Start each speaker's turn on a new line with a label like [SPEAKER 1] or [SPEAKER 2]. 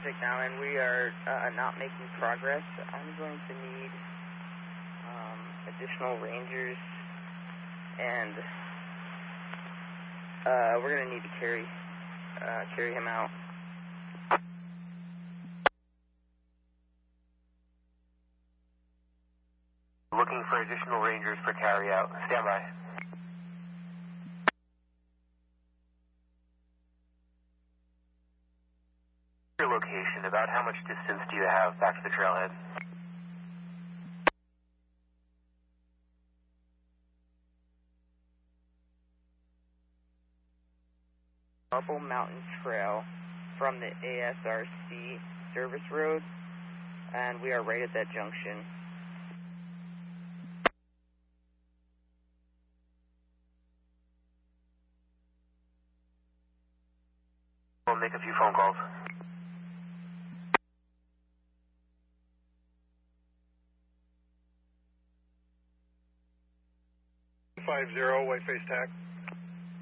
[SPEAKER 1] traffic now, and we are not making progress. I'm going to need additional rangers, and we're going to need to carry him out.
[SPEAKER 2] Looking for additional rangers for carry out. Stand by. Your location, about how much distance do you have back to the trailhead?
[SPEAKER 1] Marble Mountain Trail from the ASRC service road, and we are right at that junction.
[SPEAKER 2] We'll make a few phone calls.
[SPEAKER 3] White face tack.